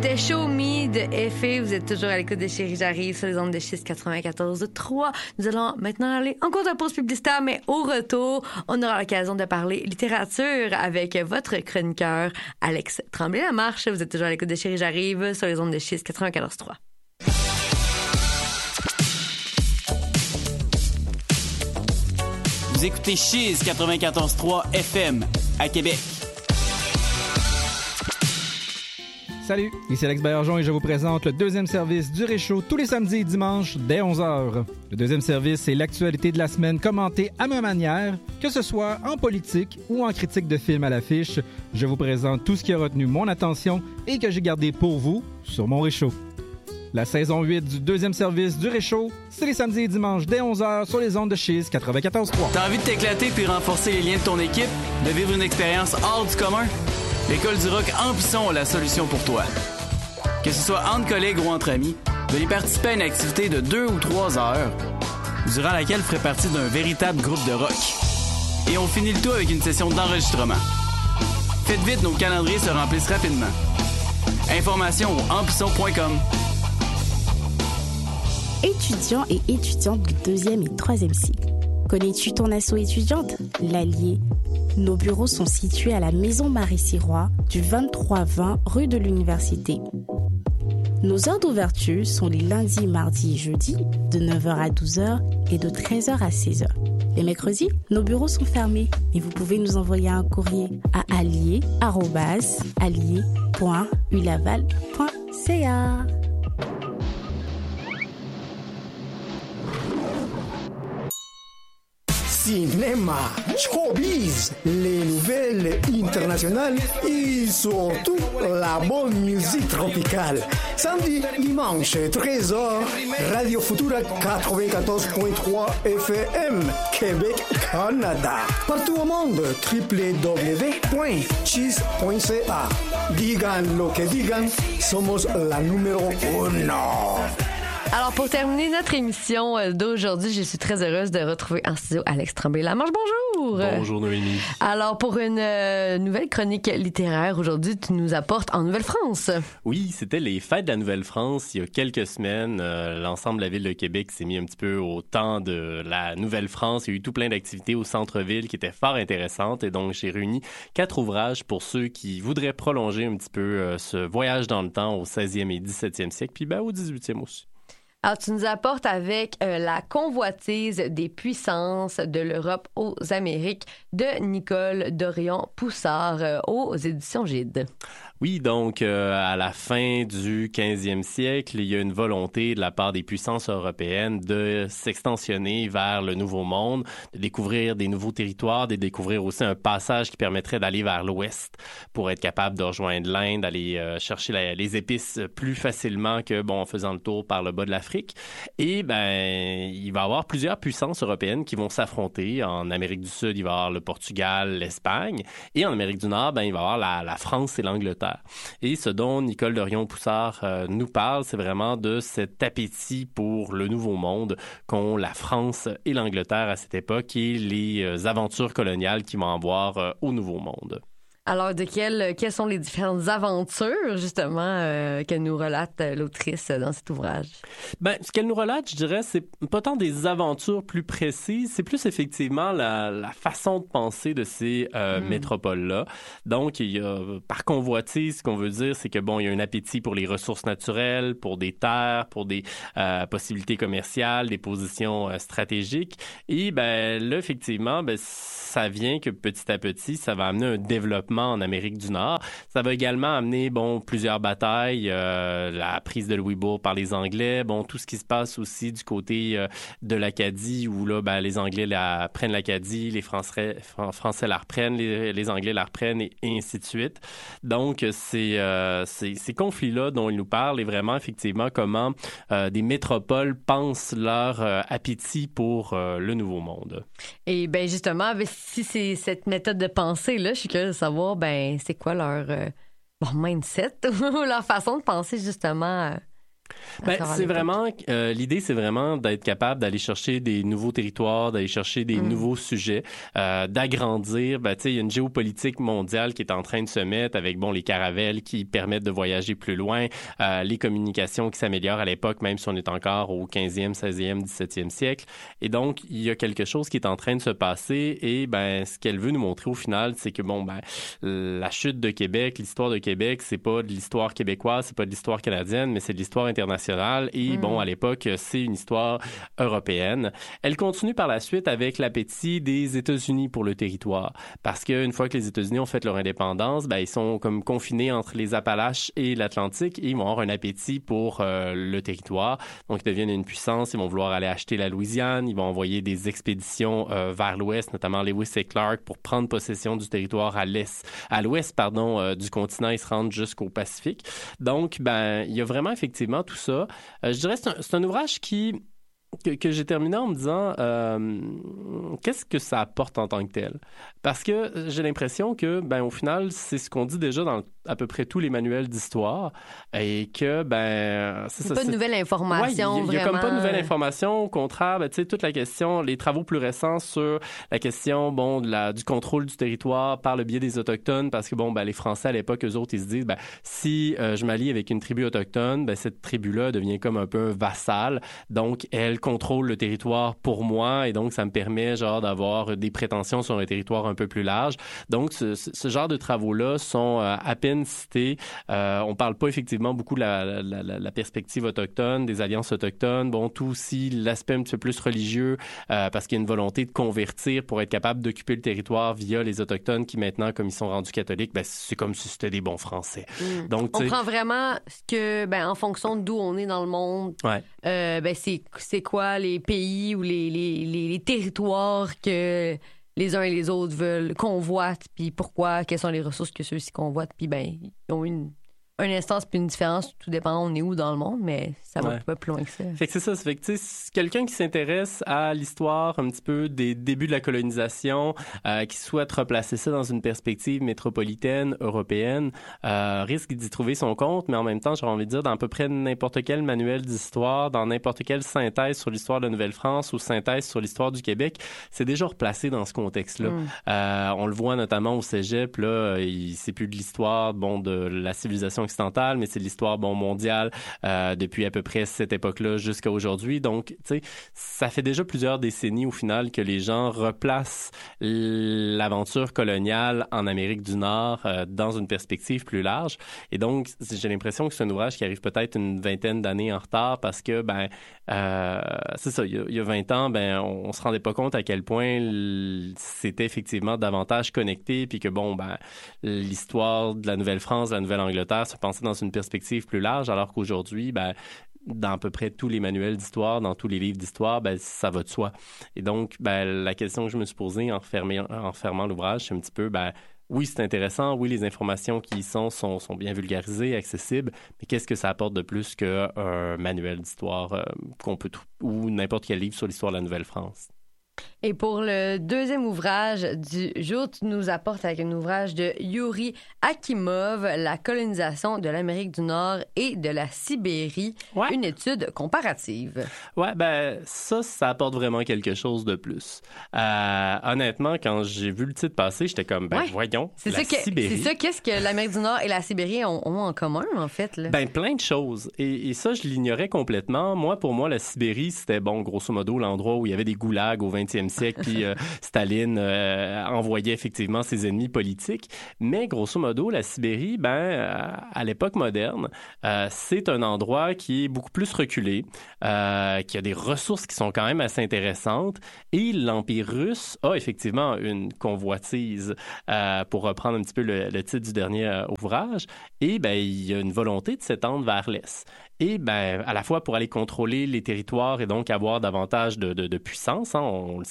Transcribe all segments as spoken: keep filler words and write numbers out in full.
C'était Show Me de Effet. Vous êtes toujours à l'écoute de Chérie J'arrive sur les ondes de Chiz quatre-vingt-quatorze trois. Nous allons maintenant aller en cours de pause publicitaire, mais au retour, on aura l'occasion de parler littérature avec votre chroniqueur Alex Tremblay-Lamarche. Vous êtes toujours à l'écoute de Chérie J'arrive sur les ondes de Chiz quatre-vingt-quatorze trois. Vous écoutez Chiz quatre-vingt-quatorze trois F M à Québec. Salut, ici Alex Baillargeon et je vous présente le deuxième service du Réchaud tous les samedis et dimanches dès onze heures. Le deuxième service, c'est l'actualité de la semaine commentée à ma manière, que ce soit en politique ou en critique de film à l'affiche. Je vous présente tout ce qui a retenu mon attention et que j'ai gardé pour vous sur mon Réchaud. La saison huit du deuxième service du Réchaud, c'est les samedis et dimanches dès onze heures sur les ondes de Chiz quatre-vingt-quatorze trois. T'as envie de t'éclater puis renforcer les liens de ton équipe, de vivre une expérience hors du commun? L'École du rock Ampusson a la solution pour toi. Que ce soit entre collègues ou entre amis, venez participer à une activité de deux ou trois heures, durant laquelle vous ferez partie d'un véritable groupe de rock. Et on finit le tout avec une session d'enregistrement. Faites vite, nos calendriers se remplissent rapidement. Informations au ampusson point com. Étudiants et étudiantes du deuxième et troisième cycle. Connais-tu ton asso étudiante? L'Allier. Nos bureaux sont situés à la Maison Marie-Sirois, du vingt-trois vingt rue de l'Université. Nos heures d'ouverture sont les lundis, mardis et jeudis, de neuf heures à douze heures et de treize heures à seize heures. Les mercredis, nos bureaux sont fermés et vous pouvez nous envoyer un courrier à allier arobase allier point u laval point c a. Cinéma, showbiz, les nouvelles internationales et surtout la bonne musique tropicale. Samedi, dimanche, treize heures, Radio Futura quatre-vingt-quatorze point trois F M, Québec, Canada. Partout au monde, w w w point chiz point c a. Digan lo que digan, somos la numéro uno. Alors, pour terminer notre émission d'aujourd'hui, je suis très heureuse de retrouver en studio Alex Tremblay-Lamarche. Bonjour! Bonjour, Noémie. Alors, pour une euh, nouvelle chronique littéraire, aujourd'hui, tu nous apportes en Nouvelle-France. Oui, c'était les fêtes de la Nouvelle-France il y a quelques semaines. Euh, l'ensemble de la ville de Québec s'est mis un petit peu au temps de la Nouvelle-France. Il y a eu tout plein d'activités au centre-ville qui étaient fort intéressantes. Et donc, j'ai réuni quatre ouvrages pour ceux qui voudraient prolonger un petit peu euh, ce voyage dans le temps au seizième et dix-septième siècle, puis ben, au dix-huitième aussi. Alors, tu nous apportes avec euh, La convoitise des puissances de l'Europe aux Amériques de Nicole Dorion-Poussard euh, aux éditions Gide. Oui, donc euh, à la fin du quinzième siècle, il y a une volonté de la part des puissances européennes de s'extensionner vers le Nouveau Monde, de découvrir des nouveaux territoires, de découvrir aussi un passage qui permettrait d'aller vers l'ouest pour être capable de rejoindre l'Inde, d'aller euh, chercher la, les épices plus facilement que bon en faisant le tour par le bas de l'Afrique. Et ben il va y avoir plusieurs puissances européennes qui vont s'affronter. En Amérique du Sud, il va y avoir le Portugal, l'Espagne, et en Amérique du Nord, ben il va y avoir la, la France et l'Angleterre. Et ce dont Nicole Dorion-Poussard euh, nous parle, c'est vraiment de cet appétit pour le Nouveau Monde qu'ont la France et l'Angleterre à cette époque et les euh, aventures coloniales qu'ils vont avoir euh, au Nouveau Monde. Alors, de quelles, quelles sont les différentes aventures, justement, euh, que nous relate l'autrice dans cet ouvrage? Ben, ce qu'elle nous relate, je dirais, c'est pas tant des aventures plus précises, c'est plus effectivement la, la façon de penser de ces euh, mm. métropoles-là. Donc, il y a, par convoitise, ce qu'on veut dire, c'est que, bon, il y a un appétit pour les ressources naturelles, pour des terres, pour des euh, possibilités commerciales, des positions euh, stratégiques. Et, ben, là, effectivement, ben, ça vient que petit à petit, ça va amener un développement en Amérique du Nord. Ça va également amener, bon, plusieurs batailles, euh, la prise de Louisbourg par les Anglais, bon, tout ce qui se passe aussi du côté euh, de l'Acadie, où là, ben, les Anglais la, prennent l'Acadie, les Français, Français la reprennent, les, les Anglais la reprennent, et, et ainsi de suite. Donc, c'est, euh, c'est ces conflits-là dont il nous parle, et vraiment, effectivement, comment euh, des métropoles pensent leur euh, appétit pour euh, le Nouveau Monde. Et bien, justement, si c'est cette méthode de pensée-là, je suis curieuse de savoir, ben, c'est quoi leur, euh, leur mindset ou leur façon de penser, justement. Euh... Ben, c'est vraiment euh, l'idée, c'est vraiment d'être capable d'aller chercher des nouveaux territoires, d'aller chercher des mm. nouveaux sujets, euh, d'agrandir. Ben, tu sais, il y a une géopolitique mondiale qui est en train de se mettre avec bon les caravelles qui permettent de voyager plus loin, euh, les communications qui s'améliorent à l'époque, même si on est encore au quinzième, seizième, dix-septième siècle. Et donc, il y a quelque chose qui est en train de se passer. Et ben, ce qu'elle veut nous montrer au final, c'est que bon, ben, la chute de Québec, l'histoire de Québec, c'est pas de l'histoire québécoise, c'est pas de l'histoire canadienne, mais c'est de l'histoire internationale. Et mm. bon, à l'époque, c'est une histoire européenne. Elle continue par la suite avec l'appétit des États-Unis pour le territoire. Parce qu'une fois que les États-Unis ont fait leur indépendance, ben, ils sont comme confinés entre les Appalaches et l'Atlantique et ils vont avoir un appétit pour euh, le territoire. Donc, ils deviennent une puissance. Ils vont vouloir aller acheter la Louisiane. Ils vont envoyer des expéditions euh, vers l'ouest, notamment Lewis et Clark, pour prendre possession du territoire à l'est, à l'ouest, pardon, euh, du continent. Ils se rendent jusqu'au Pacifique. Donc, ben, il y a vraiment effectivement tout ça. Euh, je dirais c'est un, c'est un ouvrage qui que, que j'ai terminé en me disant euh, qu'est-ce que ça apporte en tant que tel? Parce que j'ai l'impression que, ben, au final, c'est ce qu'on dit déjà dans à peu près tous les manuels d'histoire et que, ben... C'est, c'est ça, pas de nouvelle information, ouais, il y, y a vraiment. comme pas de nouvelle information. Au contraire, ben, tu sais, toute la question, les travaux plus récents sur la question, bon, de la, du contrôle du territoire par le biais des Autochtones, parce que, bon, ben, les Français, à l'époque, eux autres, ils se disent, ben, si euh, je m'allie avec une tribu autochtone, ben, cette tribu-là devient comme un peu un vassal. Donc, elle contrôle le territoire pour moi et donc, ça me permet, genre, d'avoir des prétentions sur un territoire un peu plus large. Donc, ce, ce genre de travaux-là sont euh, à peine cités. Euh, on parle pas effectivement beaucoup de la, la, la, la perspective autochtone, des alliances autochtones. Bon, tout aussi l'aspect un petit peu plus religieux, euh, parce qu'il y a une volonté de convertir pour être capable d'occuper le territoire via les Autochtones qui maintenant, comme ils sont rendus catholiques, ben, c'est comme si c'était des bons Français. Mmh. Donc, on prend vraiment que, ben, en fonction d'où on est dans le monde, ouais. euh, ben, c'est, c'est quoi les pays ou les, les, les, les territoires que les uns et les autres veulent convoitent, puis pourquoi, quelles sont les ressources que ceux-ci convoitent, puis ben, ils ont une, une instance puis une différence, tout dépend on est où dans le monde, mais ça va ouais. pas plus loin que ça. Fait que c'est ça, c'est fait que, tu sais, quelqu'un qui s'intéresse à l'histoire un petit peu des débuts de la colonisation, euh, qui souhaite replacer ça dans une perspective métropolitaine, européenne, euh, risque d'y trouver son compte, mais en même temps, j'aurais envie de dire, dans à peu près n'importe quel manuel d'histoire, dans n'importe quelle synthèse sur l'histoire de la Nouvelle-France ou synthèse sur l'histoire du Québec, c'est déjà replacé dans ce contexte-là. Mm. Euh, on le voit notamment au cégep, là, il, c'est plus de l'histoire, bon, de la civilisation occidentale, mais c'est de l'histoire, bon, mondiale, euh, depuis à peu près cette époque-là jusqu'à aujourd'hui. Donc, tu sais, ça fait déjà plusieurs décennies au final que les gens replacent l'aventure coloniale en Amérique du Nord euh, dans une perspective plus large. Et donc, j'ai l'impression que c'est un ouvrage qui arrive peut-être une vingtaine d'années en retard parce que, ben, euh, c'est ça, il y, a, il y a vingt ans, ben, on, on se rendait pas compte à quel point c'était effectivement davantage connecté puis que, bon, ben, l'histoire de la Nouvelle-France, de la Nouvelle-Angleterre se pensait dans une perspective plus large, alors qu'aujourd'hui, ben, dans à peu près tous les manuels d'histoire, dans tous les livres d'histoire, ben, ça va de soi. Et donc, ben, la question que je me suis posée en, fermé, en fermant l'ouvrage, c'est un petit peu, ben, oui, c'est intéressant, oui, les informations qui y sont, sont sont bien vulgarisées, accessibles, mais qu'est-ce que ça apporte de plus qu'un manuel d'histoire euh, qu'on peut trou- ou n'importe quel livre sur l'histoire de la Nouvelle-France? Et pour le deuxième ouvrage du jour, tu nous apportes avec un ouvrage de Yuri Akimov, La colonisation de l'Amérique du Nord et de la Sibérie, ouais. Une étude comparative. Ouais, ben ça, ça apporte vraiment quelque chose de plus. Euh, honnêtement, quand j'ai vu le titre passer, j'étais comme, ben ouais. voyons, c'est la ça que, Sibérie. C'est ça, qu'est-ce que l'Amérique du Nord et la Sibérie ont, ont en commun, en fait? Là? Ben plein de choses. Et, et ça, je l'ignorais complètement. Moi, pour moi, la Sibérie, c'était, bon, grosso modo, l'endroit où il y avait des goulags au vingtième siècle, puis euh, Staline euh, envoyait effectivement ses ennemis politiques. Mais grosso modo, la Sibérie, ben, euh, à l'époque moderne, euh, c'est un endroit qui est beaucoup plus reculé, euh, qui a des ressources qui sont quand même assez intéressantes. Et l'Empire russe a effectivement une convoitise, euh, pour reprendre un petit peu le, le titre du dernier euh, ouvrage. Et ben, il y a une volonté de s'étendre vers l'Est. Et ben, à la fois pour aller contrôler les territoires et donc avoir davantage de, de, de puissance, hein, on le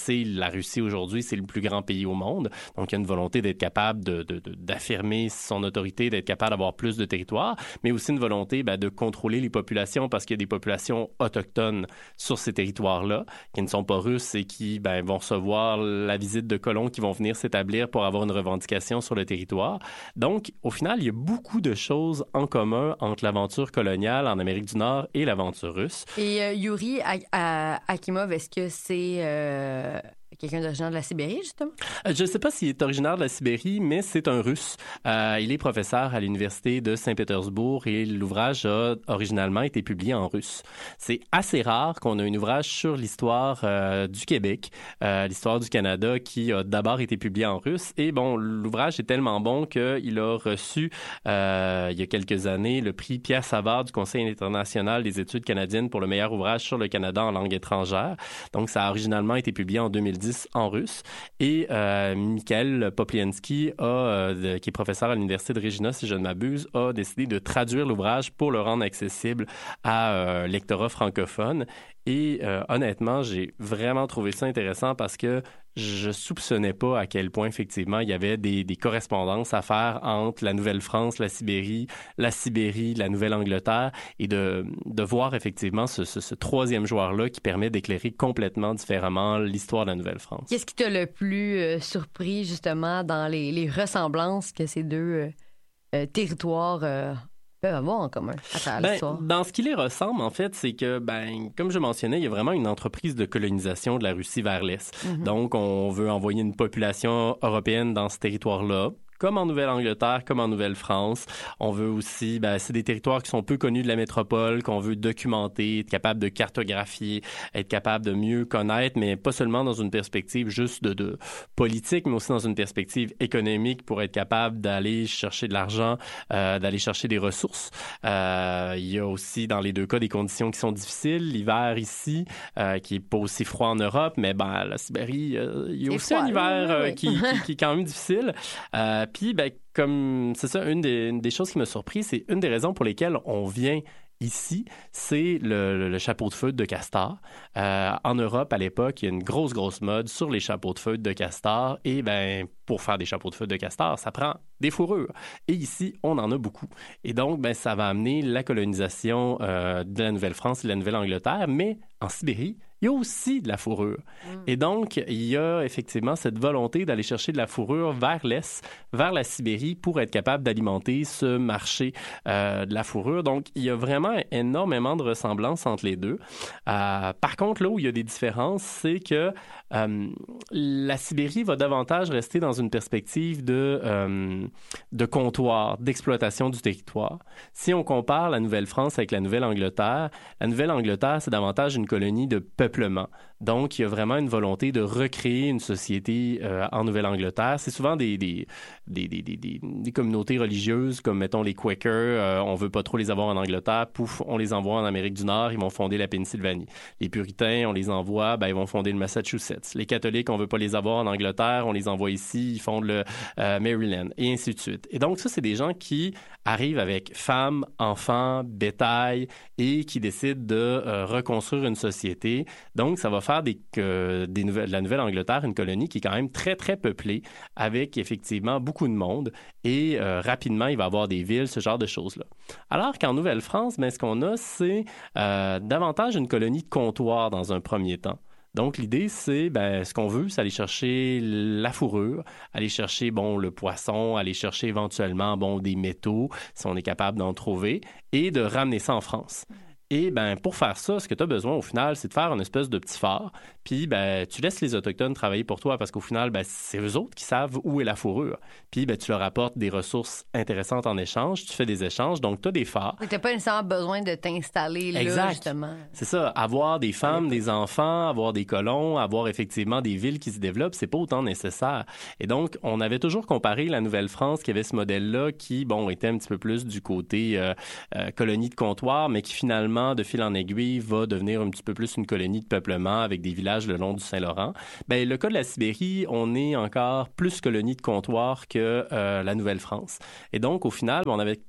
sait, la Russie aujourd'hui, c'est le plus grand pays au monde. Donc, il y a une volonté d'être capable de, de, de, d'affirmer son autorité, d'être capable d'avoir plus de territoire, mais aussi une volonté ben, de contrôler les populations parce qu'il y a des populations autochtones sur ces territoires-là qui ne sont pas russes et qui ben, vont recevoir la visite de colons qui vont venir s'établir pour avoir une revendication sur le territoire. Donc, au final, il y a beaucoup de choses en commun entre l'aventure coloniale en Amérique du Nord et l'aventure russe. Et euh, Yuri Akimov, est-ce que c'est euh, quelqu'un d'originaire de la Sibérie, justement? Euh, je ne sais pas s'il est originaire de la Sibérie, mais c'est un Russe. Euh, il est professeur à l'Université de Saint-Pétersbourg et l'ouvrage a originalement été publié en russe. C'est assez rare qu'on ait un ouvrage sur l'histoire euh, du Québec, euh, l'histoire du Canada, qui a d'abord été publié en russe. Et bon, l'ouvrage est tellement bon qu'il a reçu, euh, il y a quelques années, le prix Pierre Savard du Conseil international des études canadiennes pour le meilleur ouvrage sur le Canada en langue étrangère. Donc, ça a originalement été publié en deux mille dix en russe. Et euh, Mikhail Popliansky, a, euh, de, qui est professeur à l'Université de Regina, si je ne m'abuse, a décidé de traduire l'ouvrage pour le rendre accessible à euh, lectorat francophone. Et euh, honnêtement, j'ai vraiment trouvé ça intéressant parce que je soupçonnais pas à quel point, effectivement, il y avait des, des correspondances à faire entre la Nouvelle-France, la Sibérie, la Sibérie, la Nouvelle-Angleterre, et de, de voir, effectivement, ce, ce, ce troisième joueur-là qui permet d'éclairer complètement différemment l'histoire de la Nouvelle-France. Qu'est-ce qui t'a le plus euh, surpris, justement, dans les, les ressemblances que ces deux euh, euh, territoires euh, peuvent avoir en commun à travers ben, l'histoire? Dans ce qui les ressemble, en fait, c'est que, ben, comme je mentionnais, il y a vraiment une entreprise de colonisation de la Russie vers l'Est. Mm-hmm. Donc, on veut envoyer une population européenne dans ce territoire-là. Comme en Nouvelle-Angleterre, comme en Nouvelle-France. On veut aussi, ben, c'est des territoires qui sont peu connus de la métropole, qu'on veut documenter, être capable de cartographier, être capable de mieux connaître, mais pas seulement dans une perspective juste de, de politique, mais aussi dans une perspective économique pour être capable d'aller chercher de l'argent, euh, d'aller chercher des ressources. Euh, il y a aussi, dans les deux cas, des conditions qui sont difficiles. L'hiver ici, euh, qui est pas aussi froid en Europe, mais ben, la Sibérie, euh, il y a c'est aussi froid, un hiver euh, oui. qui, qui, qui est quand même difficile. Euh, Puis, ben, comme c'est ça, une des, une des choses qui m'a surpris, c'est une des raisons pour lesquelles on vient ici, c'est le, le, le chapeau de feutre de castor. Euh, en Europe, à l'époque, il y a une grosse, grosse mode sur les chapeaux de feutre de castor. Et ben, pour faire des chapeaux de feutre de castor, ça prend des fourrures. Et ici, on en a beaucoup. Et donc, ben, ça va amener la colonisation euh, de la Nouvelle-France et de la Nouvelle-Angleterre. Mais en Sibérie, il y a aussi de la fourrure. Mm. Et donc, il y a effectivement cette volonté d'aller chercher de la fourrure vers l'Est, vers la Sibérie, pour être capable d'alimenter ce marché euh, de la fourrure. Donc, il y a vraiment énormément de ressemblances entre les deux. Euh, par contre, là où il y a des différences, c'est que euh, la Sibérie va davantage rester dans une perspective de, euh, de comptoir, d'exploitation du territoire. Si on compare la Nouvelle-France avec la Nouvelle-Angleterre, la Nouvelle-Angleterre, c'est davantage une colonie de peuplement. Donc, il y a vraiment une volonté de recréer une société euh, en Nouvelle-Angleterre. C'est souvent des, des, des, des, des, des, des communautés religieuses, comme, mettons, les Quakers. Euh, on veut pas trop les avoir en Angleterre. Pouf, on les envoie en Amérique du Nord. Ils vont fonder la Pennsylvanie. Les Puritains, on les envoie, ben, ils vont fonder le Massachusetts. Les catholiques, on veut pas les avoir en Angleterre. On les envoie ici. Ils fondent le euh, Maryland, et ainsi de suite. Et donc, ça, c'est des gens qui arrivent avec femmes, enfants, bétail, et qui décident de euh, reconstruire une société. Donc, ça va faire des, euh, des nouvelles, de la Nouvelle-Angleterre une colonie qui est quand même très, très peuplée, avec effectivement beaucoup de monde. Et euh, rapidement, il va y avoir des villes, ce genre de choses-là. Alors qu'en Nouvelle-France, ben, ce qu'on a, c'est euh, davantage une colonie de comptoir dans un premier temps. Donc, l'idée, c'est, ben, ce qu'on veut, c'est aller chercher la fourrure, aller chercher, bon, le poisson, aller chercher éventuellement, bon, des métaux, si on est capable d'en trouver, et de ramener ça en France. Et ben pour faire ça, ce que tu as besoin au final, c'est de faire une espèce de petit phare. Puis ben tu laisses les Autochtones travailler pour toi parce qu'au final, ben, c'est eux autres qui savent où est la fourrure. Puis ben tu leur apportes des ressources intéressantes en échange, tu fais des échanges, donc tu as des phares. Tu n'as pas nécessairement besoin de t'installer là, exact. Justement. C'est ça, avoir des femmes, des enfants, avoir des colons, avoir effectivement des villes qui se développent, c'est pas autant nécessaire. Et donc, on avait toujours comparé la Nouvelle-France qui avait ce modèle-là qui, bon, était un petit peu plus du côté euh, euh, colonie de comptoir, mais qui finalement de fil en aiguille, va devenir un petit peu plus une colonie de peuplement avec des villages le long du Saint-Laurent. Ben, le cas de la Sibérie, on est encore plus colonie de comptoir que euh, la Nouvelle-France. Et donc, au final, on avait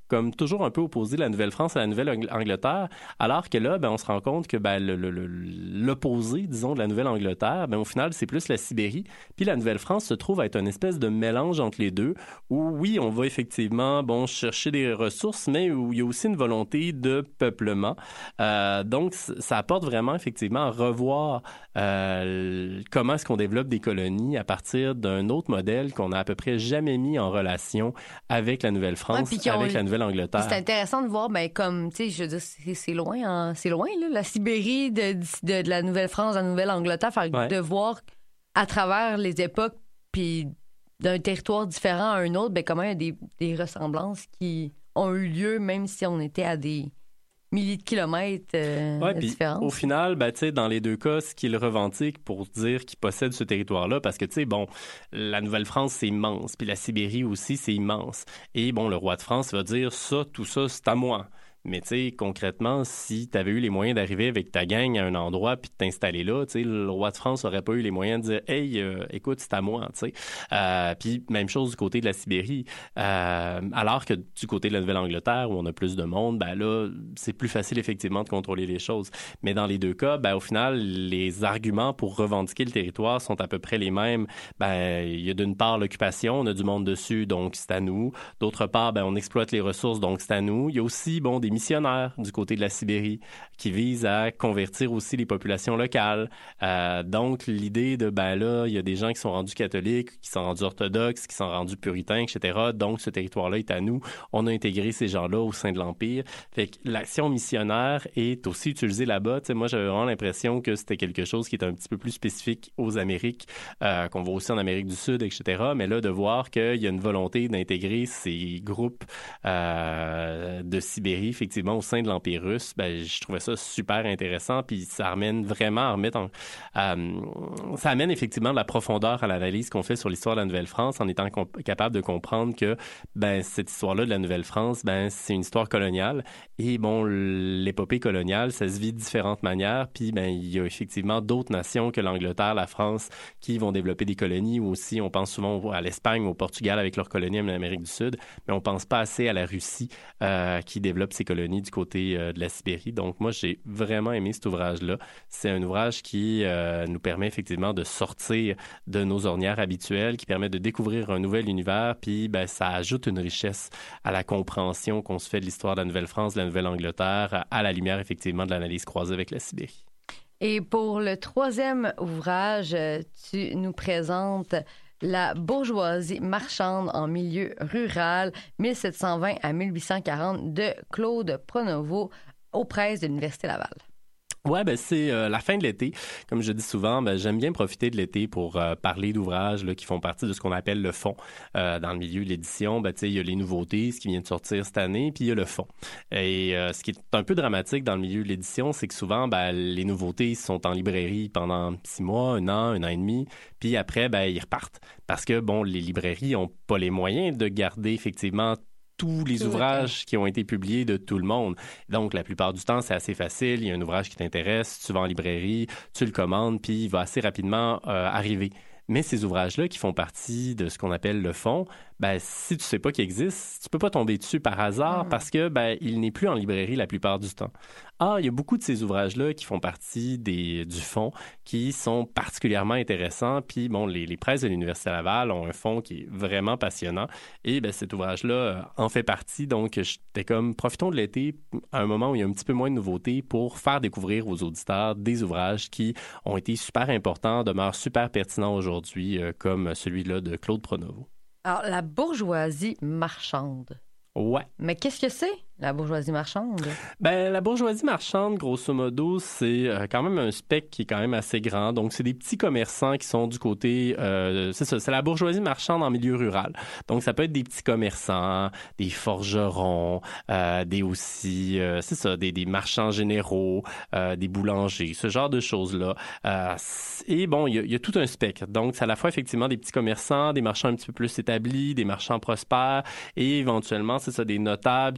comme toujours un peu opposé la Nouvelle-France à la Nouvelle-Angleterre, alors que là, ben, on se rend compte que ben, le, le, le, l'opposé, disons, de la Nouvelle-Angleterre, ben, au final, c'est plus la Sibérie. Puis la Nouvelle-France se trouve à être une espèce de mélange entre les deux, où oui, on va effectivement bon, chercher des ressources, mais où il y a aussi une volonté de peuplement. Euh, donc, ça apporte vraiment, effectivement, à revoir euh, comment est-ce qu'on développe des colonies à partir d'un autre modèle qu'on n'a à peu près jamais mis en relation avec la Nouvelle-France, ouais, avec la Nouvelle Angleterre. C'est intéressant de voir, ben, comme, tu sais, je veux dire, c'est, c'est loin, hein, c'est loin, là, la Sibérie de, de, de la Nouvelle-France, de la Nouvelle-Angleterre, fait ouais. de voir à travers les époques, puis d'un territoire différent à un autre, ben, comment il y a des, des ressemblances qui ont eu lieu, même si on était à des milliers de kilomètres euh, ouais, de puis différence. Au final, ben, dans les deux cas, ce qu'ils revendiquent pour dire qu'ils possèdent ce territoire-là, parce que, tu sais, bon, la Nouvelle-France, c'est immense, puis la Sibérie aussi, c'est immense. Et, bon, le roi de France va dire, ça, tout ça, c'est à moi. Mais tu sais, concrètement, si tu avais eu les moyens d'arriver avec ta gang à un endroit puis de t'installer là, tu sais, le roi de France n'aurait pas eu les moyens de dire « Hey, euh, écoute, c'est à moi », tu sais. Euh, puis même chose du côté de la Sibérie. Euh, alors que du côté de la Nouvelle-Angleterre, où on a plus de monde, ben là, c'est plus facile effectivement de contrôler les choses. Mais dans les deux cas, ben au final, les arguments pour revendiquer le territoire sont à peu près les mêmes. Ben, il y a d'une part l'occupation, on a du monde dessus, donc c'est à nous. D'autre part, ben on exploite les ressources, donc c'est à nous. Il y a aussi, bon, des missionnaires du côté de la Sibérie qui visent à convertir aussi les populations locales. Euh, donc, l'idée de, ben là, il y a des gens qui sont rendus catholiques, qui sont rendus orthodoxes, qui sont rendus puritains, et cetera. Donc, ce territoire-là est à nous. On a intégré ces gens-là au sein de l'Empire. Fait que l'action missionnaire est aussi utilisée là-bas. Tu sais, moi, j'avais vraiment l'impression que c'était quelque chose qui était un petit peu plus spécifique aux Amériques, euh, qu'on voit aussi en Amérique du Sud, et cetera. Mais là, de voir qu'il y a une volonté d'intégrer ces groupes euh, de Sibérie, effectivement, au sein de l'Empire russe, ben, je trouvais ça super intéressant, puis ça amène vraiment à remettre en, euh, ça amène effectivement de la profondeur à l'analyse qu'on fait sur l'histoire de la Nouvelle-France en étant comp- capable de comprendre que ben, cette histoire-là de la Nouvelle-France, ben, c'est une histoire coloniale et bon, l'épopée coloniale, ça se vit de différentes manières, puis ben, il y a effectivement d'autres nations que l'Angleterre, la France, qui vont développer des colonies, ou aussi on pense souvent à l'Espagne, au Portugal avec leurs colonies en Amérique du Sud, mais on pense pas assez à la Russie euh, qui développe ses colonies du côté euh, de la Sibérie. Donc, moi, j'ai vraiment aimé cet ouvrage-là. C'est un ouvrage qui euh, nous permet effectivement de sortir de nos ornières habituelles, qui permet de découvrir un nouvel univers, puis ben, ça ajoute une richesse à la compréhension qu'on se fait de l'histoire de la Nouvelle-France, de la Nouvelle-Angleterre, à la lumière, effectivement, de l'analyse croisée avec la Sibérie. Et pour le troisième ouvrage, tu nous présentes La bourgeoisie marchande en milieu rural, mille sept cent vingt à mille huit cent quarante, de Claude Pronovo, aux presses de l'Université Laval. Ouais, ben c'est euh, la fin de l'été. Comme je dis souvent, ben j'aime bien profiter de l'été pour euh, parler d'ouvrages là, qui font partie de ce qu'on appelle le fond. Euh, dans le milieu de l'édition, ben tu sais, il y a les nouveautés, ce qui vient de sortir cette année, puis il y a le fond. Et euh, ce qui est un peu dramatique dans le milieu de l'édition, c'est que souvent, ben les nouveautés sont en librairie pendant six mois, un an, un an et demi, puis après, ben ils repartent. Parce que, bon, les librairies ont pas les moyens de garder effectivement tous les ouvrages qui ont été publiés de tout le monde. Donc, la plupart du temps, c'est assez facile. Il y a un ouvrage qui t'intéresse, tu vas en librairie, tu le commandes, puis il va assez rapidement euh, arriver. Mais ces ouvrages-là qui font partie de ce qu'on appelle le fond, ben, si tu sais pas qu'il existe, tu peux pas tomber dessus par hasard mmh. parce que ben, il n'est plus en librairie la plupart du temps. Ah, il y a beaucoup de ces ouvrages-là qui font partie des, du fond, qui sont particulièrement intéressants. Puis, bon, les, les presses de l'Université Laval ont un fond qui est vraiment passionnant. Et ben, cet ouvrage-là euh, en fait partie. Donc, j'étais comme, profitons de l'été, à un moment où il y a un petit peu moins de nouveautés, pour faire découvrir aux auditeurs des ouvrages qui ont été super importants, demeurent super pertinents aujourd'hui, euh, comme celui-là de Claude Pronovo. Alors, la bourgeoisie marchande. Ouais. Mais qu'est-ce que c'est, la bourgeoisie marchande? Ben, la bourgeoisie marchande, grosso modo, c'est euh, quand même un spectre qui est quand même assez grand. Donc, c'est des petits commerçants qui sont du côté... Euh, c'est ça, c'est la bourgeoisie marchande en milieu rural. Donc, ça peut être des petits commerçants, des forgerons, euh, des aussi... Euh, c'est ça, des, des marchands généraux, euh, des boulangers, ce genre de choses-là. Euh, et bon, il y, y a tout un spectre. Donc, c'est à la fois, effectivement, des petits commerçants, des marchands un petit peu plus établis, des marchands prospères et éventuellement, c'est ça, des notables qui vont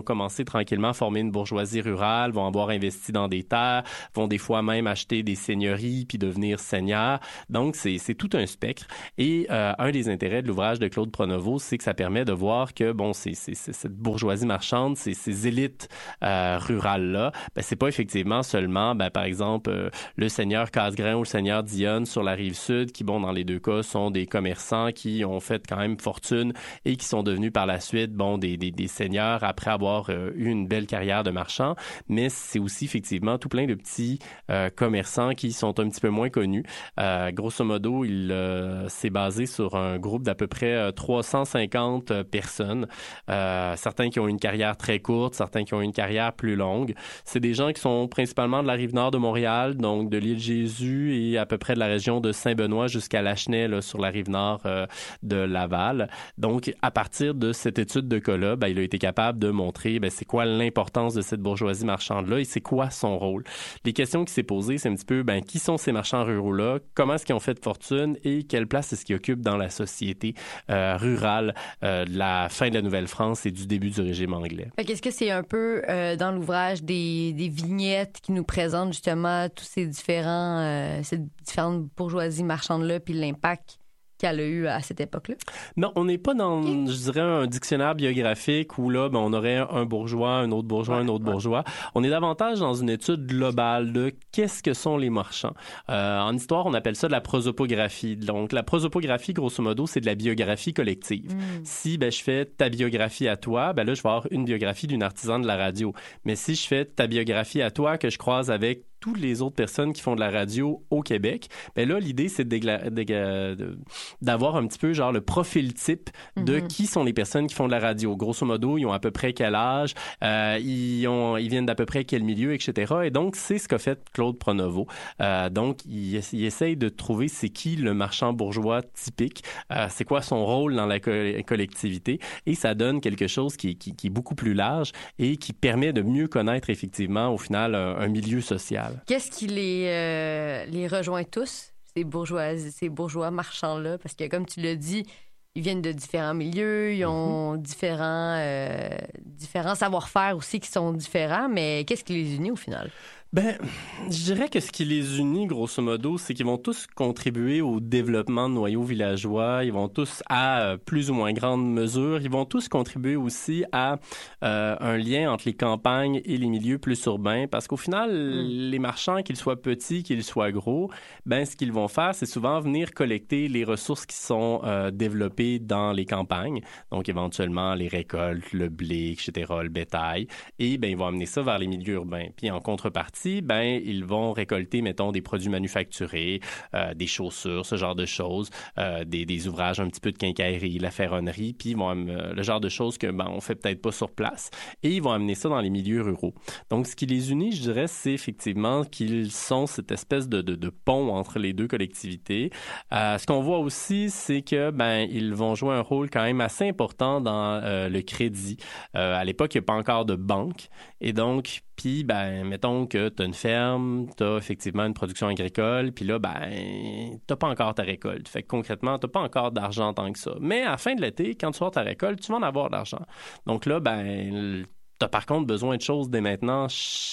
commencer tranquillement à former une bourgeoisie rurale, vont avoir investi dans des terres, vont des fois même acheter des seigneuries puis devenir seigneurs. Donc, c'est, c'est tout un spectre. Et euh, un des intérêts de l'ouvrage de Claude Pronovo, c'est que ça permet de voir que, bon, c'est, c'est, c'est cette bourgeoisie marchande, c'est, ces élites euh, rurales-là, ben, c'est pas effectivement seulement, ben, par exemple, euh, le seigneur Casgrain ou le seigneur Dionne sur la rive sud, qui, bon, dans les deux cas, sont des commerçants qui ont fait quand même fortune et qui sont devenus par la suite, bon, des, des, des seigneurs après avoir euh, eu une belle carrière de marchand, mais c'est aussi effectivement tout plein de petits euh, commerçants qui sont un petit peu moins connus. Euh, grosso modo, il euh, s'est basé sur un groupe d'à peu près euh, trois cent cinquante euh, personnes, euh, certains qui ont une carrière très courte, certains qui ont une carrière plus longue. C'est des gens qui sont principalement de la rive nord de Montréal, donc de l'île Jésus et à peu près de la région de Saint-Benoît jusqu'à Lachenay, là, sur la rive nord euh, de Laval. Donc, à partir de cette étude de cas-là, ben, il a été capable de montrer ben, c'est quoi l'importance de cette bourgeoisie marchande-là et c'est quoi son rôle. Les questions qui s'est posées, c'est un petit peu ben, qui sont ces marchands ruraux-là, comment est-ce qu'ils ont fait de fortune et quelle place est-ce qu'ils occupent dans la société euh, rurale euh, de la fin de la Nouvelle-France et du début du régime anglais. Fait qu'est-ce que c'est un peu euh, dans l'ouvrage des, des vignettes qui nous présentent justement tous ces différents, euh, ces différentes bourgeoisies marchandes-là puis l'impact qu'elle a eu à cette époque-là? Non, on n'est pas dans, okay. je dirais, un dictionnaire biographique où là, ben, on aurait un bourgeois, un autre bourgeois, ouais, un autre ouais. bourgeois. On est davantage dans une étude globale de qu'est-ce que sont les marchands. Euh, en histoire, on appelle ça de la prosopographie. Donc, la prosopographie, grosso modo, c'est de la biographie collective. Mm. Si ben, je fais ta biographie à toi, ben là, je vais avoir une biographie d'une artisane de la radio. Mais si je fais ta biographie à toi que je croise avec toutes les autres personnes qui font de la radio au Québec, ben là, l'idée, c'est de dégla- dégla- de, d'avoir un petit peu genre le profil type de mm-hmm. qui sont les personnes qui font de la radio. Grosso modo, ils ont à peu près quel âge, euh, ils, ont, ils viennent d'à peu près quel milieu, et cetera. Et donc, c'est ce qu'a fait Claude Pronovo. Euh, donc, il, il essaye de trouver c'est qui le marchand bourgeois typique, euh, c'est quoi son rôle dans la co- collectivité, et ça donne quelque chose qui, qui, qui est beaucoup plus large et qui permet de mieux connaître effectivement, au final, un, un milieu social. Qu'est-ce qui les, euh, les rejoint tous, ces bourgeois, ces bourgeois marchands-là? Parce que, comme tu l'as dit, ils viennent de différents milieux, ils ont mm-hmm. différents, euh, différents savoir-faire aussi qui sont différents, mais qu'est-ce qui les unit au final? Ben, je dirais que ce qui les unit, grosso modo, c'est qu'ils vont tous contribuer au développement de noyaux villageois. Ils vont tous, à euh, plus ou moins grande mesure, ils vont tous contribuer aussi à euh, un lien entre les campagnes et les milieux plus urbains. Parce qu'au final, mm. les marchands, qu'ils soient petits, qu'ils soient gros, ben, ce qu'ils vont faire, c'est souvent venir collecter les ressources qui sont euh, développées dans les campagnes. Donc, éventuellement, les récoltes, le blé, et cetera, le bétail. Et ben, ils vont amener ça vers les milieux urbains. Puis, en contrepartie, ben, ils vont récolter, mettons, des produits manufacturés, euh, des chaussures, ce genre de choses, euh, des, des ouvrages un petit peu de quincaillerie, la ferronnerie, puis ils vont euh, le genre de choses que ben, on fait peut-être pas sur place. Et ils vont amener ça dans les milieux ruraux. Donc, ce qui les unit, je dirais, c'est effectivement qu'ils sont cette espèce de, de, de pont entre les deux collectivités. Euh, ce qu'on voit aussi, c'est que ben, ils vont jouer un rôle quand même assez important dans euh, le crédit. Euh, à l'époque, il n'y a pas encore de banque. Et donc, puis, ben, mettons que tu as une ferme, tu as effectivement une production agricole, puis là, ben, tu pas encore ta récolte. Fait que concrètement, tu pas encore d'argent tant que ça. Mais à la fin de l'été, quand tu sors ta récolte, tu vas en avoir de l'argent. Donc là, ben, tu as par contre besoin de choses dès maintenant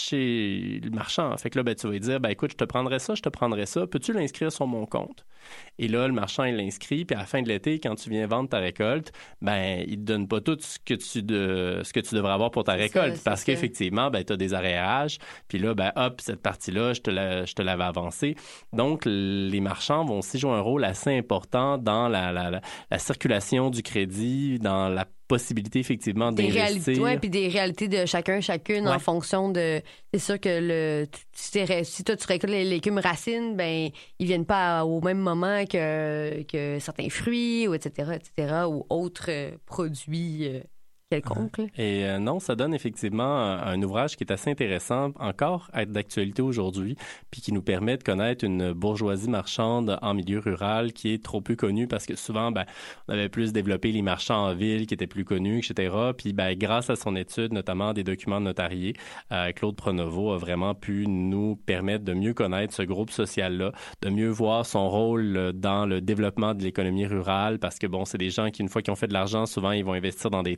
chez le marchand. Fait que là, ben, tu vas lui dire, ben, écoute, je te prendrai ça, je te prendrai ça. Peux-tu l'inscrire sur mon compte? Et là, le marchand, il l'inscrit, puis à la fin de l'été, quand tu viens vendre ta récolte, ben, il te donne pas tout ce que tu, de, ce que tu devrais avoir pour ta c'est récolte. Ça, parce ça. qu'effectivement, ben, tu as des arrérages, puis là, ben, hop, cette partie-là, je te, la, je te l'avais avancée. Donc, les marchands vont aussi jouer un rôle assez important dans la, la, la, la circulation du crédit, dans la possibilité, effectivement, des d'investir. Réalités, ouais, puis des réalités de chacun, chacune, ouais. en fonction de... C'est sûr que le, tu, si toi, tu récoltes les légumes racines, ben ils viennent pas au même moment que, que certains fruits, ou et cetera, et cetera, ou autres euh, produits... Euh, quelconque. Et euh, non, ça donne effectivement un, un ouvrage qui est assez intéressant, encore à être d'actualité aujourd'hui, puis qui nous permet de connaître une bourgeoisie marchande en milieu rural qui est trop peu connue parce que souvent, ben, on avait plus développé les marchands en ville qui étaient plus connus, et cetera. Puis, ben, grâce à son étude, notamment des documents notariés, euh, Claude Pronovo a vraiment pu nous permettre de mieux connaître ce groupe social-là, de mieux voir son rôle dans le développement de l'économie rurale parce que, bon, c'est des gens qui, une fois qu'ils ont fait de l'argent, souvent, ils vont investir dans des terres.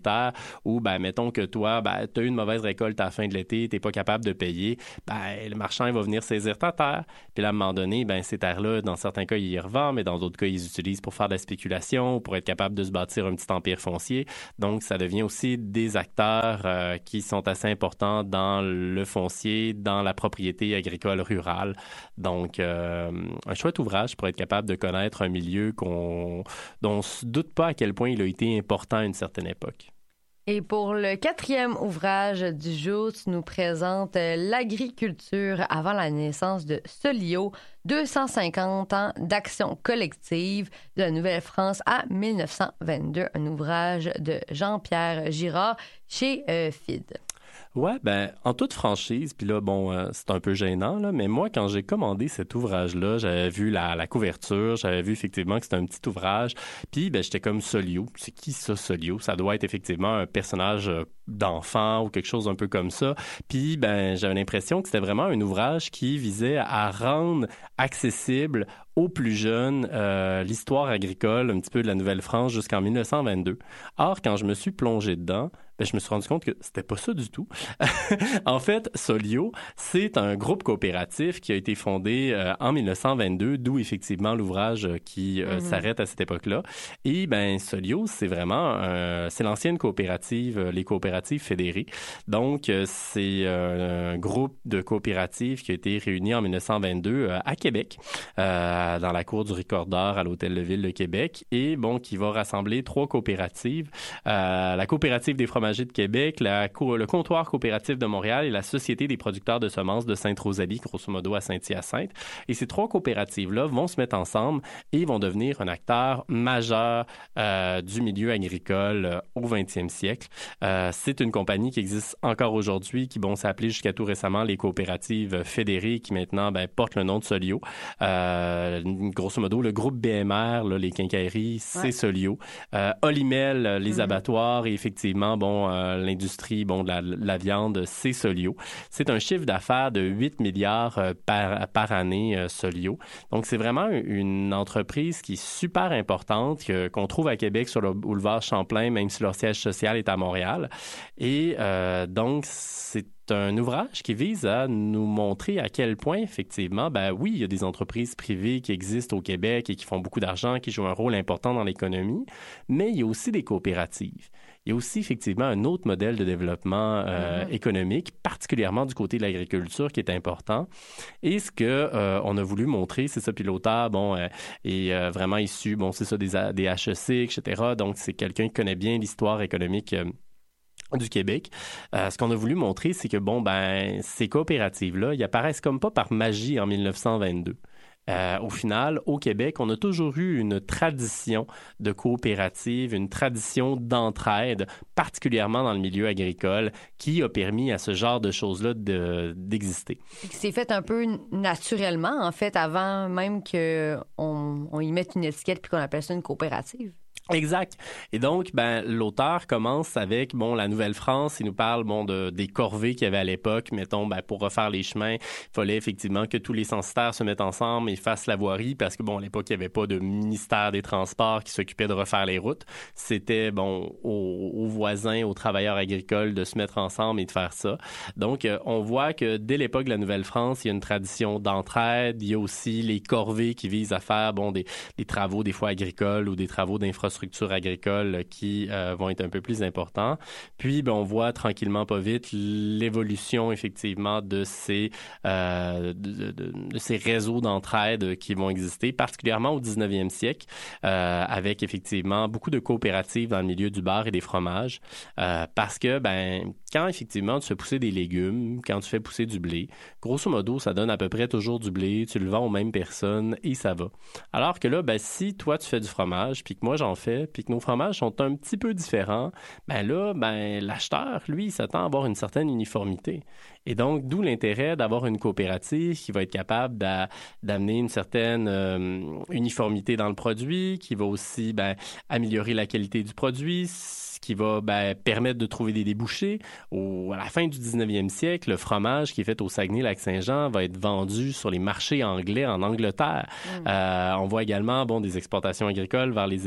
où, ben, mettons que toi, ben, tu as eu une mauvaise récolte à la fin de l'été, tu n'es pas capable de payer, ben, le marchand il va venir saisir ta terre. Puis là, à un moment donné, ben, ces terres-là, dans certains cas, ils y revendent, mais dans d'autres cas, ils les utilisent pour faire de la spéculation, pour être capable de se bâtir un petit empire foncier. Donc, ça devient aussi des acteurs euh, qui sont assez importants dans le foncier, dans la propriété agricole rurale. Donc, euh, un chouette ouvrage pour être capable de connaître un milieu qu'on, dont on ne se doute pas à quel point il a été important à une certaine époque. Et pour le quatrième ouvrage du jour, tu nous présentes l'agriculture avant la naissance de Soliot, deux cent cinquante ans d'action collective de la Nouvelle-France à mille neuf cent vingt-deux, un ouvrage de Jean-Pierre Girard chez euh, F I D. Ouais, ben, en toute franchise, puis là, bon, euh, c'est un peu gênant, là, mais moi, quand j'ai commandé cet ouvrage-là, j'avais vu la, la couverture, j'avais vu effectivement que c'était un petit ouvrage, puis ben, j'étais comme Soliot. C'est qui ça, Soliot? Ça doit être effectivement un personnage euh, d'enfant ou quelque chose un peu comme ça. Puis, ben, j'avais l'impression que c'était vraiment un ouvrage qui visait à rendre accessible aux plus jeunes euh, l'histoire agricole un petit peu de la Nouvelle-France jusqu'en mille neuf cent vingt-deux. Or, quand je me suis plongé dedans, ben, je me suis rendu compte que c'était pas ça du tout. En fait, Soliot, c'est un groupe coopératif qui a été fondé euh, en mille neuf cent vingt-deux, d'où effectivement l'ouvrage qui euh, mm-hmm. s'arrête à cette époque-là. Et ben Soliot, c'est vraiment euh, c'est l'ancienne coopérative, euh, les coopératives fédérées. Donc euh, c'est euh, un groupe de coopératives qui a été réuni en mille neuf cent vingt-deux euh, à Québec, euh, dans la cour du Ricordeur à l'Hôtel de Ville de Québec, et bon qui va rassembler trois coopératives, euh, la coopérative des fromagers de Québec, la co- le comptoir coopératif de Montréal et la Société des producteurs de semences de Sainte-Rosalie, grosso modo à Saint-Hyacinthe. Et ces trois coopératives-là vont se mettre ensemble et vont devenir un acteur majeur euh, du milieu agricole euh, au vingtième siècle. Euh, c'est une compagnie qui existe encore aujourd'hui, qui bon, s'appelait jusqu'à tout récemment les coopératives fédérées, qui maintenant ben, portent le nom de Soliot. Euh, grosso modo, le groupe B M R, là, les quincailleries, c'est ouais. Soliot. Euh, Olimel, les mm-hmm. abattoirs et effectivement, bon, Euh, l'industrie bon, de la, la viande, c'est Soliot. C'est un chiffre d'affaires de huit milliards euh, par, par année, euh, Soliot. Donc, c'est vraiment une entreprise qui est super importante, que, qu'on trouve à Québec sur le boulevard Champlain, même si leur siège social est à Montréal. Et euh, donc, c'est un ouvrage qui vise à nous montrer à quel point, effectivement, ben oui, il y a des entreprises privées qui existent au Québec et qui font beaucoup d'argent, qui jouent un rôle important dans l'économie, mais il y a aussi des coopératives. Il y a aussi, effectivement, un autre modèle de développement euh, mm-hmm. économique, particulièrement du côté de l'agriculture, qui est important. Et ce que euh, on a voulu montrer, c'est ça, puis l'auteur, bon, euh, est euh, vraiment issu, bon, c'est ça, des, des H E C, et cetera. Donc, c'est quelqu'un qui connaît bien l'histoire économique euh, du Québec. Euh, ce qu'on a voulu montrer, c'est que, bon, ben, ces coopératives-là, ils apparaissent comme pas par magie en mille neuf cent vingt-deux. Euh, au final, au Québec, on a toujours eu une tradition de coopérative, une tradition d'entraide, particulièrement dans le milieu agricole, qui a permis à ce genre de choses-là de, d'exister. C'est fait un peu naturellement, en fait, avant même qu'on on y mette une étiquette puis qu'on appelle ça une coopérative. Exact. Et donc, ben, l'auteur commence avec, bon, la Nouvelle-France. Il nous parle, bon, de, des corvées qu'il y avait à l'époque. Mettons, ben, pour refaire les chemins, il fallait effectivement que tous les censitaires se mettent ensemble et fassent la voirie parce que, bon, à l'époque, il n'y avait pas de ministère des Transports qui s'occupait de refaire les routes. C'était, bon, aux, aux voisins, aux travailleurs agricoles de se mettre ensemble et de faire ça. Donc, euh, on voit que dès l'époque de la Nouvelle-France, il y a une tradition d'entraide. Il y a aussi les corvées qui visent à faire, bon, des, des travaux, des fois agricoles ou des travaux d'infrastructure structures agricoles qui euh, vont être un peu plus importants. Puis, ben, on voit tranquillement, pas vite, l'évolution, effectivement, de ces, euh, de, de, de ces réseaux d'entraide qui vont exister, particulièrement au dix-neuvième siècle, euh, avec, effectivement, beaucoup de coopératives dans le milieu du bar et des fromages, euh, parce que, ben, quand, effectivement, tu fais pousser des légumes, quand tu fais pousser du blé, grosso modo, ça donne à peu près toujours du blé, tu le vends aux mêmes personnes et ça va. Alors que là, ben, si toi, tu fais du fromage, puis que moi, j'en fais, puis que nos fromages sont un petit peu différents, ben là, ben, l'acheteur, lui, il s'attend à avoir une certaine uniformité. Et donc, d'où l'intérêt d'avoir une coopérative qui va être capable d'a, d'amener une certaine euh, uniformité dans le produit, qui va aussi ben, améliorer la qualité du produit, qui va ben, permettre de trouver des débouchés. Au, à la fin du dix-neuvième siècle, le fromage qui est fait au Saguenay-Lac-Saint-Jean va être vendu sur les marchés anglais en Angleterre. Mmh. Euh, on voit également bon, des exportations agricoles vers les États-Unis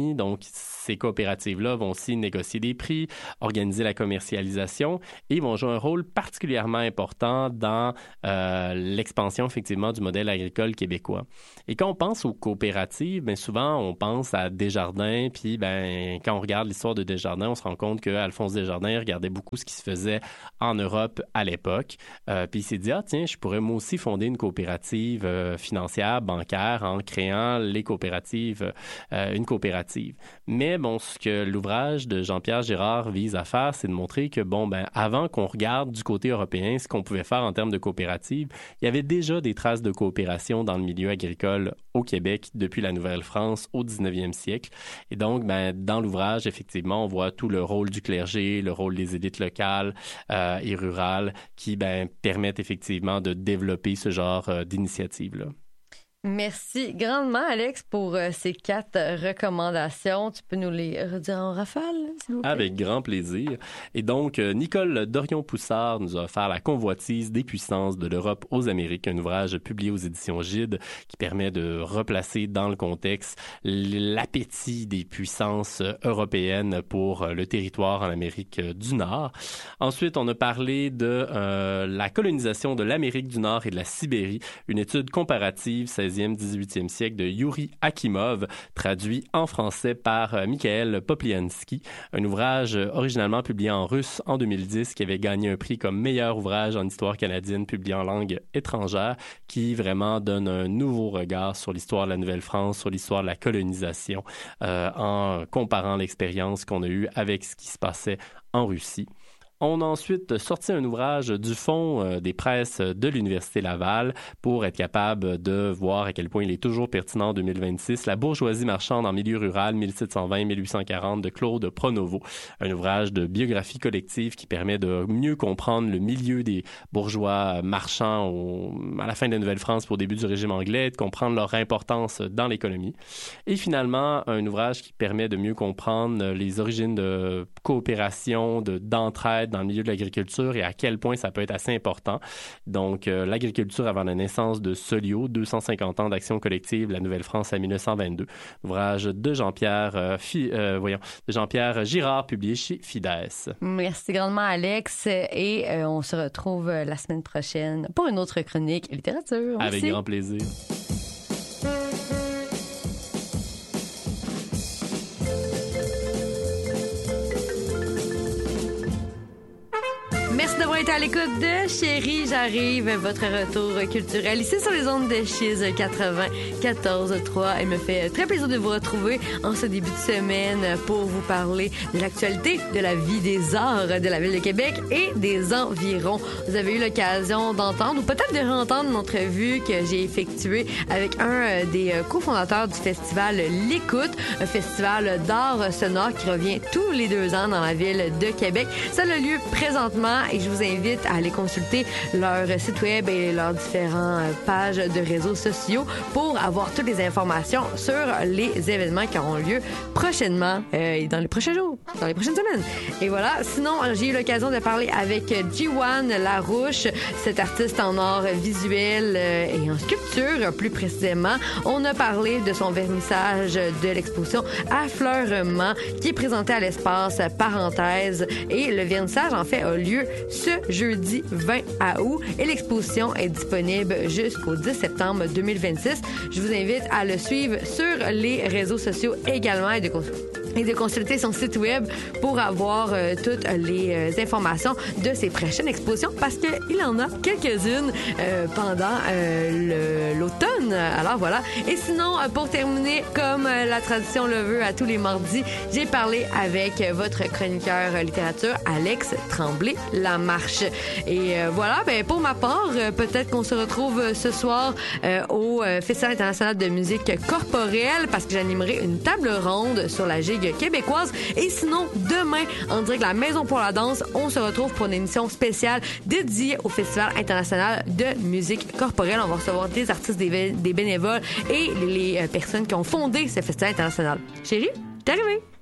l'économie. Donc, ces coopératives-là vont aussi négocier des prix, organiser la commercialisation et vont jouer un rôle particulièrement important dans euh, l'expansion, effectivement, du modèle agricole québécois. Et quand on pense aux coopératives, bien souvent, on pense à Desjardins, puis ben, quand on regarde l'histoire de Desjardins, on se rend compte qu'Alphonse Desjardins regardait beaucoup ce qui se faisait en Europe à l'époque. Euh, puis il s'est dit, ah tiens, je pourrais moi aussi fonder une coopérative euh, financière, bancaire, en créant les coopératives, euh, une coopérative. Mais bon, ce que l'ouvrage de Jean-Pierre Girard vise à faire, c'est de montrer que, bon, ben, avant qu'on regarde du côté européen ce qu'on pouvait faire en termes de coopérative, il y avait déjà des traces de coopération dans le milieu agricole au Québec depuis la Nouvelle-France au dix-neuvième siècle. Et donc, ben, dans l'ouvrage, effectivement, on voit tout le rôle du clergé, le rôle des élites locales euh, et rurales qui, ben, permettent effectivement de développer ce genre euh, d'initiative-là. Merci grandement, Alex, pour euh, ces quatre euh, recommandations. Tu peux nous les redire en rafale, s'il vous plaît? Avec grand plaisir. Et donc, euh, Nicole Dorion-Poussard nous a offert La convoitise des puissances de l'Europe aux Amériques, un ouvrage publié aux éditions Gide qui permet de replacer dans le contexte l'appétit des puissances européennes pour le territoire en Amérique du Nord. Ensuite, on a parlé de euh, la colonisation de l'Amérique du Nord et de la Sibérie, une étude comparative seizième dix-huitième siècle de Yuri Akimov, traduit en français par euh, Mikhail Popliansky, un ouvrage euh, originalement publié en russe en deux mille dix qui avait gagné un prix comme meilleur ouvrage en histoire canadienne publié en langue étrangère, qui vraiment donne un nouveau regard sur l'histoire de la Nouvelle-France, sur l'histoire de la colonisation, euh, en comparant l'expérience qu'on a eue avec ce qui se passait en Russie. On a ensuite sorti un ouvrage du Fonds euh, des presses de l'Université Laval pour être capable de voir à quel point il est toujours pertinent en deux mille vingt-six. La bourgeoisie marchande en milieu rural mille sept cent vingt à mille huit cent quarante de Claude Pronovo, un ouvrage de biographie collective qui permet de mieux comprendre le milieu des bourgeois marchands au, à la fin de la Nouvelle-France pour le début du régime anglais, de comprendre leur importance dans l'économie. Et finalement, un ouvrage qui permet de mieux comprendre les origines de coopération, de, d'entraide dans le milieu de l'agriculture et à quel point ça peut être assez important. Donc, euh, l'agriculture avant la naissance de Solio, deux cent cinquante ans d'action collective, la Nouvelle-France à mille neuf cent vingt-deux. Ouvrage de Jean-Pierre, euh, Fi, euh, voyons, de Jean-Pierre Girard, publié chez Fides. Merci grandement, Alex. Et euh, on se retrouve la semaine prochaine pour une autre chronique littérature. Avec Merci. grand plaisir. Merci d'avoir été à l'écoute de Chérie, j'arrive, votre retour culturel ici sur les ondes de Chiz quatre-vingt-quatorze trois. Il me fait très plaisir de vous retrouver en ce début de semaine pour vous parler de l'actualité de la vie des arts de la Ville de Québec et des environs. Vous avez eu l'occasion d'entendre ou peut-être de réentendre une entrevue que j'ai effectuée avec un des cofondateurs du festival L'Écoute, un festival d'art sonore qui revient tous les deux ans dans la Ville de Québec. Ça a lieu présentement et je vous invite à aller consulter leur site web et leurs différentes pages de réseaux sociaux pour avoir toutes les informations sur les événements qui auront lieu prochainement euh, dans les prochains jours, dans les prochaines semaines. Et voilà. Sinon, j'ai eu l'occasion de parler avec Jiwan Larouche, cet artiste en art visuel euh, et en sculpture, plus précisément. On a parlé de son vernissage de l'exposition Affleurement qui est présenté à l'espace Parenthèse. Et le vernissage, en fait, a lieu ce jeudi vingt août et l'exposition est disponible jusqu'au dix septembre deux mille vingt-six. Je vous invite à le suivre sur les réseaux sociaux également et de et de consulter son site web pour avoir euh, toutes les euh, informations de ses prochaines expositions parce qu'il en a quelques-unes euh, pendant euh, le, l'automne. Alors voilà. Et sinon, pour terminer, comme la tradition le veut à tous les mardis, j'ai parlé avec votre chroniqueur littérature, Alex Tremblay-Lamarche. Et euh, voilà, ben, pour ma part, euh, peut-être qu'on se retrouve ce soir euh, au euh, Festival international de musique corporelle parce que j'animerai une table ronde sur la gigue québécoise. Et sinon, demain, en direct de la Maison pour la danse, on se retrouve pour une émission spéciale dédiée au Festival international de musique corporelle. On va recevoir des artistes, des, des bénévoles et les, les personnes qui ont fondé ce Festival international. Chérie, t'es arrivée!